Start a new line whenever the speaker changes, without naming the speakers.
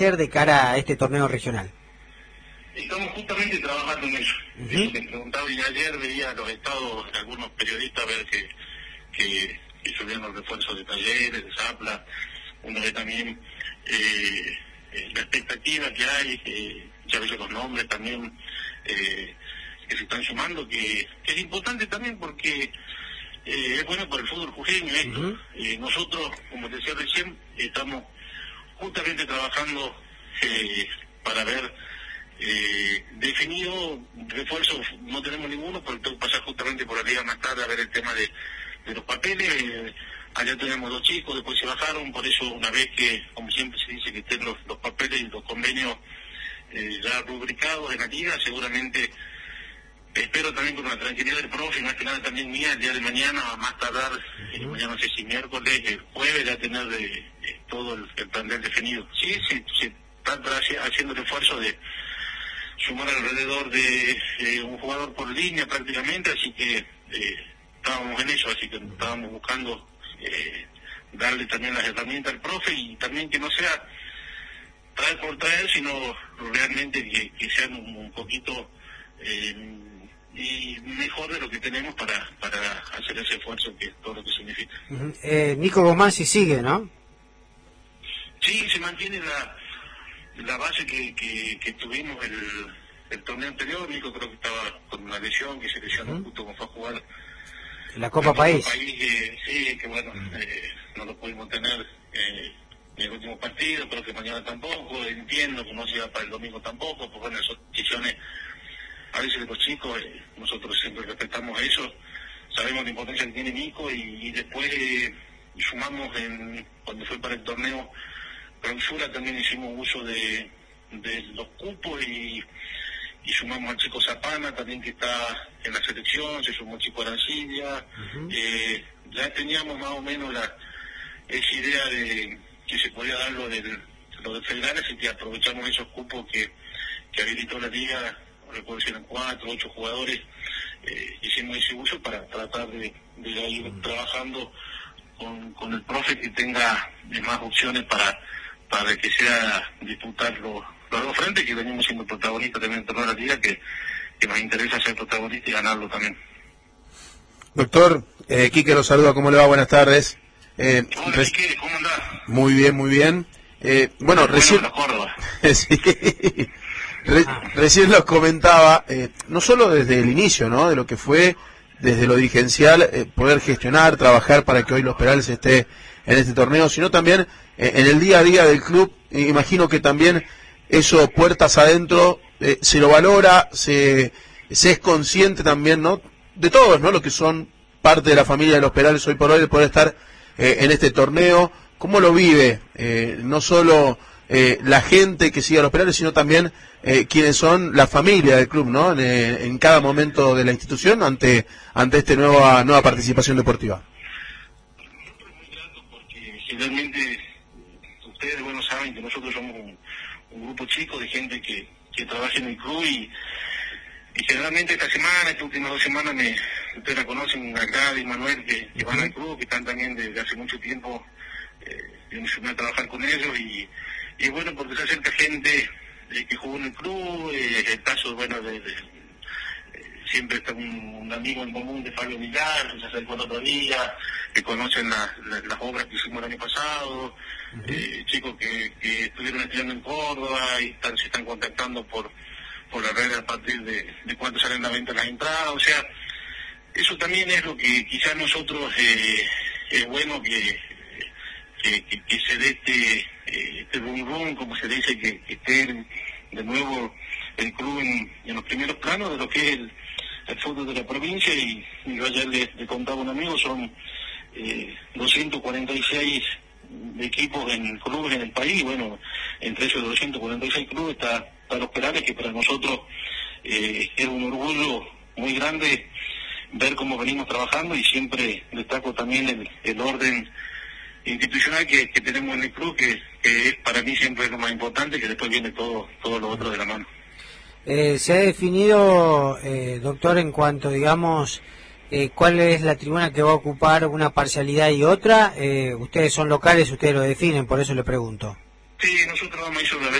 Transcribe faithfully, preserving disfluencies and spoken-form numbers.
de cara a este torneo regional?
Estamos justamente trabajando en eso. Uh-huh. Eso que preguntaba, y ayer veía los estados de algunos periodistas, ver que, que, que subían los refuerzos de Talleres, de Zapla. Uno ve también eh, la expectativa que hay, eh, ya ves los nombres también eh, que se están sumando, que, que es importante también porque eh, es bueno para el fútbol jujeño esto. Uh-huh. Eh, nosotros, como te decía recién, estamos justamente trabajando eh, para ver eh, definido refuerzos, no tenemos ninguno, pero tengo que pasar justamente por la liga más tarde a ver el tema de, de los papeles. Eh, allá tenemos dos chicos, después se bajaron, por eso una vez que, como siempre se dice, que estén los, los papeles y los convenios eh, ya rubricados en la liga, seguramente espero también con la tranquilidad del profe, y más que nada también mía, el día de mañana, a más tardar, eh, mañana no sé si miércoles, el jueves, ya tener de, de todo el, el plantel definido. Sí, se, se está haciendo el esfuerzo de sumar alrededor de eh, un jugador por línea prácticamente, así que eh, estábamos en eso, así que estábamos buscando eh, darle también las herramientas al profe, y también que no sea traer por traer, sino realmente que, que sean un, un poquito eh, y mejor de lo que tenemos para para hacer ese esfuerzo, que es todo lo que significa.
Uh-huh. eh, Nico Guzmán sí sigue, ¿no?
Sí, se mantiene la la base que, que, que tuvimos el, el torneo anterior. Nico creo que estaba con una lesión, que se lesionó uh-huh. justo como fue a jugar
la Copa la País.
Copa País eh, sí, que bueno, uh-huh. eh, no lo pudimos tener eh, en el último partido, pero que mañana tampoco, entiendo que no se iba para el domingo tampoco, pues bueno, son decisiones a veces de los chicos, eh, nosotros siempre respetamos eso, sabemos la importancia que tiene Nico, y, y después eh, sumamos en, cuando fue para el torneo clausura, también hicimos uso de, de los cupos, y, y sumamos al chico Zapana también, que está en la selección, se sumó el chico Arancilla. Uh-huh. eh, ya teníamos más o menos la esa idea de que se podía dar lo del, lo del federal, así que aprovechamos esos cupos que, que habilitó la liga, recuerdo si eran cuatro, ocho jugadores, eh, hicimos ese uso para tratar de, de ir uh-huh. trabajando con, con el profe, que tenga más opciones para para que sea disputar los, los dos frentes, que venimos siendo protagonistas también en torno a la liga, que, que nos interesa ser protagonistas y ganarlo también.
Doctor, eh, Quique lo saluda, ¿cómo le va? Buenas tardes.
Eh, Hola, res... Quique, ¿cómo andás?
Muy bien, muy bien. Eh, bueno,
bueno,
recién...
Córdoba.
sí. Re recién los comentaba, eh, no solo desde el inicio, ¿no?, de lo que fue desde lo dirigencial, eh, poder gestionar, trabajar para que hoy Los Perales esté en este torneo, sino también eh, en el día a día del club. Eh, imagino que también eso, puertas adentro, eh, se lo valora, se, se es consciente también, ¿no?, de todos, ¿no?, los que son parte de la familia de Los Perales hoy por hoy, de poder estar eh, en este torneo. ¿Cómo lo vive eh, no solo eh, la gente que sigue a Los Perales, sino también eh, quienes son la familia del club, ¿no?, en, en cada momento de la institución ante ante esta nueva nueva participación deportiva?
Nosotros muy gratos porque generalmente ustedes, bueno, saben que nosotros somos un, un grupo chico de gente que, que trabaja en el club, y, y generalmente esta semana, estas últimas dos semanas, me, ustedes la conocen, Agrada y Manuel, que, que van al club, que están también desde hace mucho tiempo, eh, yo me sumé a trabajar con ellos, y, y bueno, porque se acerca gente eh, que jugó en el club, eh, el caso, bueno, de, de siempre está un, un amigo en común de Fabio Millar, que se acercó el otro día, que conocen la, la, las obras que hicimos el año pasado, uh-huh. eh, chicos que, que estuvieron estudiando en Córdoba y están, se están contactando por por la red a partir de, de cuánto salen a la venta las entradas. O sea, eso también es lo que quizás nosotros eh, es bueno que, que, que, que se dé este, este rum rum, como se dice, que, que esté de nuevo el club en, en los primeros planos de lo que es el el fútbol de la provincia, y, y yo ayer le, le contaba a un amigo, son eh, doscientos cuarenta y seis equipos en clubes en el país, y bueno, entre esos doscientos cuarenta y seis clubes está, está Los Perales, que para nosotros eh, es un orgullo muy grande ver cómo venimos trabajando, y siempre destaco también el, el orden institucional que, que tenemos en el club, que, que es para mí siempre es lo más importante, que después viene todo, todo lo otro de la mano.
Eh, ¿Se ha definido, eh, doctor, en cuanto, digamos, eh, cuál es la tribuna que va a ocupar una parcialidad y otra? Eh, ustedes son locales, ustedes lo definen, por eso le pregunto.
Sí, nosotros vamos a ir sobre la